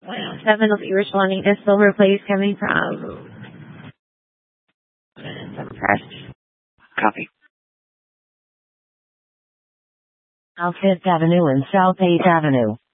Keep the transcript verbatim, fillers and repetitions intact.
Seven will be responding to Silver Place coming from Press. Copy. South Fifth Avenue and South eighth Avenue.